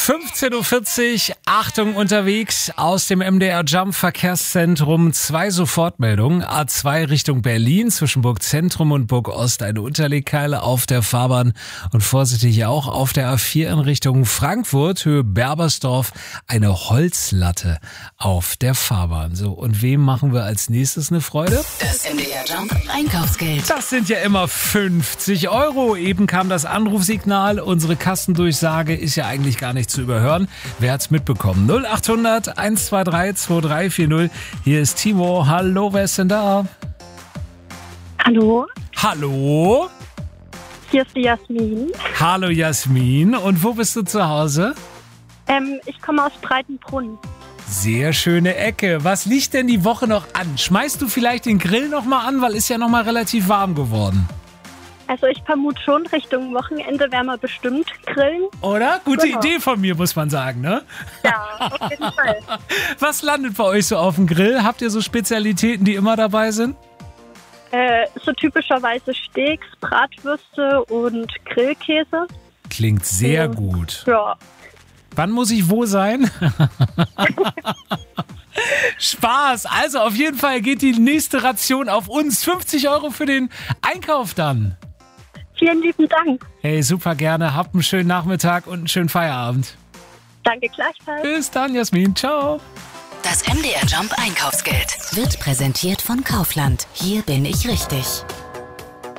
15.40 Uhr, Achtung unterwegs aus dem MDR Jump Verkehrszentrum. 2 Sofortmeldungen. A2 Richtung Berlin zwischen Burg Zentrum und Burg Ost eine Unterlegkeile auf der Fahrbahn. Und vorsichtig auch auf der A4 in Richtung Frankfurt, Höhe Berbersdorf, eine Holzlatte auf der Fahrbahn. So, und wem machen wir als nächstes eine Freude? Das MDR Jump Einkaufsgeld. Das sind ja immer 50 Euro. Eben kam das Anrufsignal. Unsere Kassendurchsage ist ja eigentlich gar nicht zu überhören. Wer hat's mitbekommen? 0800 123 2340. Hier ist Timo. Hallo, wer ist denn da? Hallo, Hallo? hier ist die Jasmin. Hallo Jasmin. Und wo bist du zu Hause? Ich komme aus Breitenbrunn. Sehr schöne Ecke. Was liegt denn die Woche noch an? Schmeißt du vielleicht den Grill noch mal an, weil ist ja noch mal relativ warm geworden. Also ich vermute schon, Richtung Wochenende werden wir bestimmt grillen. Oder? Gute Genau. Idee von mir, muss man sagen, ne? Ja, auf jeden Fall. Was landet bei euch so auf dem Grill? Habt ihr so Spezialitäten, die immer dabei sind? So typischerweise Steaks, Bratwürste und Grillkäse. Klingt sehr gut. Ja, Wann muss ich wo sein? Spaß. Also auf jeden Fall geht die nächste Ration auf uns. 50 Euro für den Einkauf dann. vielen lieben Dank. Hey, super gerne. Habt einen schönen Nachmittag und einen schönen Feierabend. Danke gleichfalls. Bis dann, Jasmin. Ciao. Das MDR Jump Einkaufsgeld wird präsentiert von Kaufland. Hier bin ich richtig.